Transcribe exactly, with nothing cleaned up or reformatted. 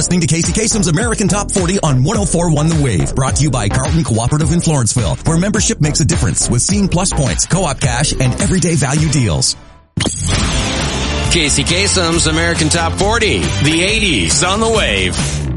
listening to Casey Kasem's American Top forty on one oh four point one The Wave. Brought to you by Carlton Cooperative in Florenceville, where membership makes a difference with Scene Plus points, co-op cash, and everyday value deals. Casey Kasem's American Top forty, the eighties on The Wave.